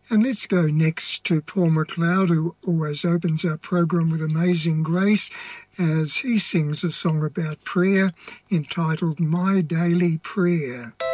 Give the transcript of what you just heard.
And let's go next to Paul McLeod, who always opens our program with Amazing Grace, as he sings a song about prayer entitled My Daily Prayer.